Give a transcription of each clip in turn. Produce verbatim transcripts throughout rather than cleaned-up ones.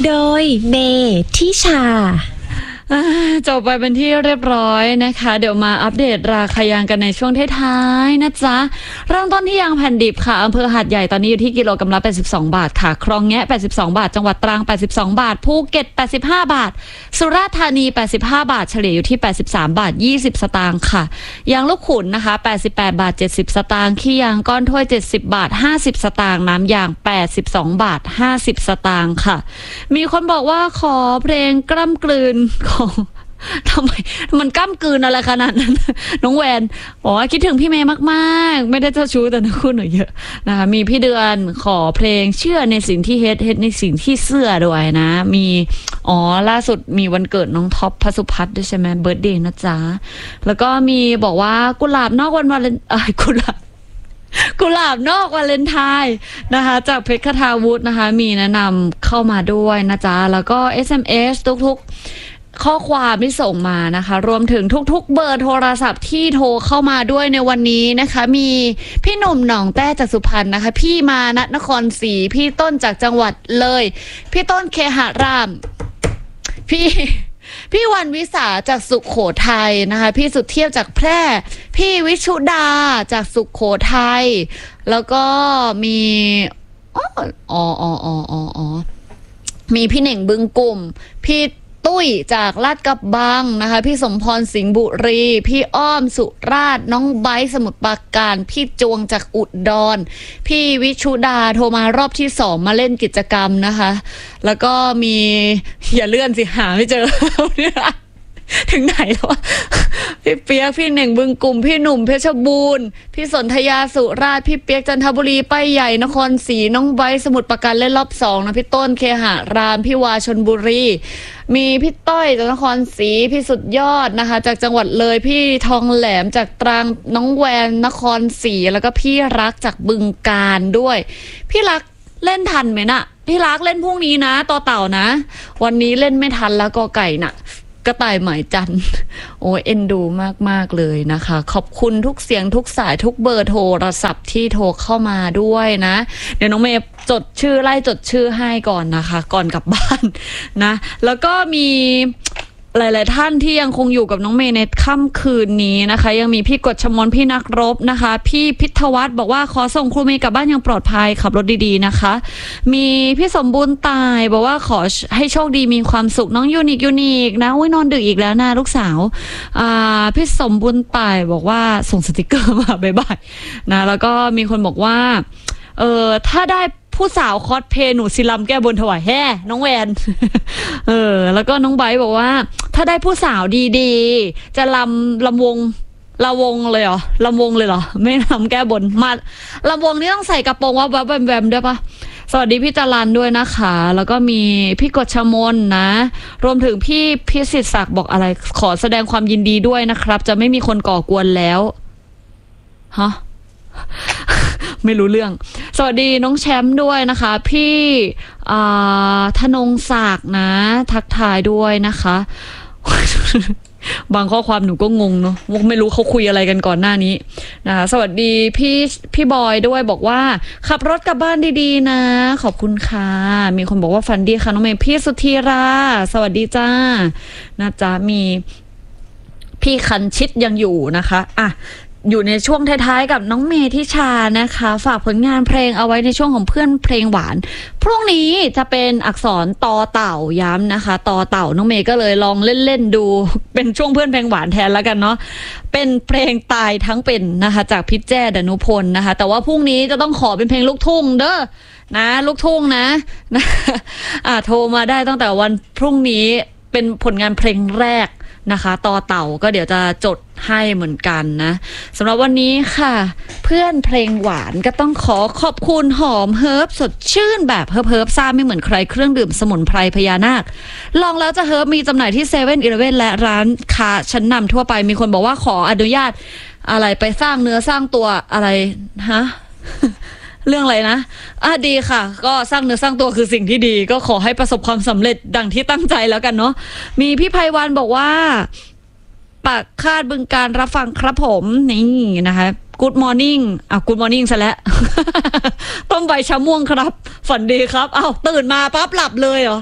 โดยเมทิชาจบไปเป็นที่เรียบร้อยนะคะเดี๋ยวมาอัปเดตราคายางกันในช่วงท้ายๆนะจ๊ะเริ่มต้นที่ยางแผ่นดิบค่ะอำเภอหาดใหญ่ตอนนี้อยู่ที่กิโลกรัมละแปดสิบสองบาทค่ะคลองแงะแปดสิบสองบาทจังหวัดตรังแปดสิบสองบาทภูเก็ตแปดสิบห้าบาทสุราษฎร์ธานีแปดสิบห้าบาทเฉลี่ยอยู่ที่แปดสิบสามบาทยี่สิบสตางค์ค่ะยางลูกขุนนะคะแปดสิบแปดบาทเจ็ดสิบสตางค์ขี้ยางก้อนถ้วยเจ็ดสิบบาทห้าสิบสตางค์น้ำยางแปดสิบสองบาทห้าสิบสตางค์ค่ะมีคนบอกว่าขอเพลงกล้ำกลืนของทำไมมันก้ำกืนอะไรขนาดนั้นน้องแวนบอกว่าคิดถึงพี่เมย์มากๆไม่ได้เจ้าชู้แต่นักคุณหน่อยเยอะนะคะมีพี่เดือนขอเพลงเชื่อในสิ่งที่เฮ็ดเฮ็ดในสิ่งที่เสื้อด้วยนะมีอ๋อล่าสุดมีวันเกิดน้องท็อปพสุพัฒน์ด้วยใช่ไหมเบิร์ธเดย์นะจ๊ะแล้วก็มีบอกว่ากุหลาบนอกวันวาเลนเอ้ยกุหลาบกุหลาบนอกวาเลนไทน์นะคะจากเพชรคทาวุฒินะคะมีแนะนำเข้ามาด้วยนะจ๊ะแล้วก็ เอส เอ็ม เอส ทุกๆข้อความที่ส่งมานะคะรวมถึงทุกๆเบอร์โทรศัพท์ที่โทรเข้ามาด้วยในวันนี้นะคะมีพี่หนุ่มหนองแต้จากสุพรรณนะคะพี่มานัทนครศรีพี่ต้นจากจังหวัดเลยพี่ต้นเคหารามพี่พี่วันวิสาจากสุขโขทัยนะคะพี่สุดเทียบจากแพร่พี่วิชุดาจากสุขโขทัยแล้วก็มีอ๋ออ๋ออ๋ออ๋ออ๋อมีพี่เหน่งบึงกลุ่มพี่ตุ้ยจากลาดกระบังนะคะพี่สมพรสิงห์บุรีพี่อ้อมสุราษฎร์น้องไบร์ทสมุทรปราการพี่จวงจากอุดรพี่วิชุดาโทรมารอบที่สองมาเล่นกิจกรรมนะคะแล้วก็มีอย่าเลื่อนสิหาไม่เจอ ถึงไหนแล้วพี่เปียกพี่เหน่งบึงกลุ่มพี่หนุ่มเพชรบูรณ์พี่สนธยาสุราษฎร์พี่เปียกจันทบุรีป้ายใหญ่นครศรีน้องไบร์ทสมุทรปราการเล่นรอบสองนะพี่ต้นเคหารามพี่วาชลบุรีมีพี่ต้อยจากนครศรีพี่สุดยอดนะคะจากจังหวัดเลยพี่ทองแหลมจากตรังน้องแวนนครศรีแล้วก็พี่รักจากบึงกาฬด้วยพี่รักเล่นทันไหมนะพี่รักเล่นพรุ่งนี้นะต่อเต่านะวันนี้เล่นไม่ทันแล้วก็ไก่น่ะกระต่ายหมายจันโอ้เอ็นดูมากๆเลยนะคะขอบคุณทุกเสียงทุกสายทุกเบอร์โทรศัพท์ที่โทรเข้ามาด้วยนะเดี๋ยวน้องเมย์จดชื่อไล่จดชื่อให้ก่อนนะคะก่อนกลับบ้านนะแล้วก็มีหลายๆท่านที่ยังคงอยู่กับน้องเมย์ในค่ำคืนนี้นะคะยังมีพี่กฎชมนพี่นักรบนะคะพี่พิทวัฒน์บอกว่าขอส่งครูเมย์กลับบ้านอย่างปลอดภัยขับรถดีๆนะคะมีพี่สมบูรณ์ตายบอกว่าขอให้โชคดีมีความสุขน้องยูนิคยูนิคนะอุ้ยนอนดึกอีกแล้วนะลูกสาวอ่าพี่สมบูรณ์ตายบอกว่าส่งสติกเกอร์มาบ๊ายบายนะแล้วก็มีคนบอกว่าเออถ้าได้ผู้สาวคอสเพย์หนูศิลัมแก้บนถวายแฮ่น้องแวนเออแล้วก็น้องไบร์ทบอกว่าถ้าได้ผู้สาวดีๆจะลำลำวงลำวงเลยเหรอลำวงเลยเหรอไม่ลำแก้บนมาลำวงนี่ต้องใส่กระโปรงว่าแวมแวมด้วยปะสวัสดีพี่จรันด้วยนะคะแล้วก็มีพี่กฎชมนนะรวมถึงพี่พิสิทธิ์ศักดิ์บอกอะไรขอแสดงความยินดีด้วยนะครับจะไม่มีคนก่อกวนแล้วฮะไม่รู้เรื่องสวัสดีน้องแชมป์ด้วยนะคะพี่ธนงศักดิ์นะทักทายด้วยนะคะบางข้อความหนูก็งงเนาะไม่รู้เขาคุยอะไรกันก่อนหน้านี้นะคะสวัสดีพี่พี่บอยด้วยบอกว่าขับรถกลับบ้านดีๆนะขอบคุณค่ะมีคนบอกว่าฝันดีค่ะน้องเมย์พี่สุธีราสวัสดีจ้านะจ๊ะมีพี่คันชิดยังอยู่นะคะอ่ะอยู่ในช่วงท้ายๆกับน้องเมทิชานะคะฝากผลงานเพลงเอาไว้ในช่วงของเพื่อนเพลงหวานพรุ่งนี้จะเป็นอักษรตอเต่าย้ำนะคะตอเต่าน้องเมย์ก็เลยลองเล่นๆดูเป็นช่วงเพื่อนเพลงหวานแทนแล้วกันเนาะเป็นเพลงตายทั้งเป็นนะคะจากพิแจ้ดนุพลนะคะแต่ว่าพรุ่งนี้จะต้องขอเป็นเพลงลูกทุ่งเด้อนะลูกทุ่งนะนะอ่าโทรมาได้ตั้งแต่วันพรุ่งนี้เป็นผลงานเพลงแรกนะคะต่อเต่าก็เดี๋ยวจะจดให้เหมือนกันนะสำหรับวันนี้ค่ะเพื่อนเพลงหวานก็ต้องขอขอบคุณหอมเฮิร์บสดชื่นแบบเฮิร์บเฮิร์บซ่าไม่เหมือนใครเครื่องดื่มสมุนไพรพญานาคลองแล้วจะเฮิร์บมีจำหน่ายที่เซเว่นอีเลฟเว่นและร้านค้าชั้นนำทั่วไปมีคนบอกว่าขออนุญาตอะไรไปสร้างเนื้อสร้างตัวอะไรฮะ เรื่องอะไรนะอ่ะดีค่ะก็สร้างเนื้อสร้างตัวคือสิ่งที่ดีก็ขอให้ประสบความสำเร็จดังที่ตั้งใจแล้วกันเนาะมีพี่ไพวันบอกว่าปากคาดบึงการรับฟังครับผมนี่นะคะ Good morning อ่ะ Good morning ซะแล้ว ต้มใบชะม่วงครับฝันดีครับอ้าวตื่นมาปั๊บหลับเลยเหรอ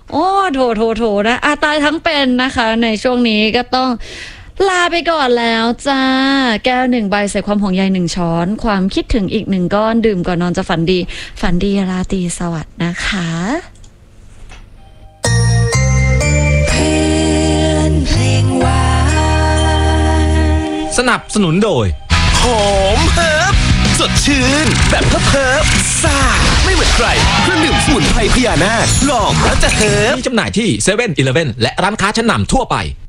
โอ้โถโถโถนะอาตายทั้งเป็นนะคะในช่วงนี้ก็ต้องลาไปก่อนแล้วจ้าแก้วหนึ่งใบใส่ความห่วงใยหนึ่งช้อนความคิดถึงอีกหนึ่งก้อนดื่มก่อนนอนจะฝันดีฝันดีราตรีสวัสดิ์นะคะเพื่อนเพลงหวานสนับสนุนโดยหอมเฮิร์บสดชื่นแบบเฮิร์บเฮิร์บซ่าไม่เหมือนใครเครื่องดื่มสมุนไพรพญานาคลองแล้วจะเฮิร์บมีจำหน่ายที่เซเว่นอีเลฟเว่นและร้านค้าชั้นนำทั่วไป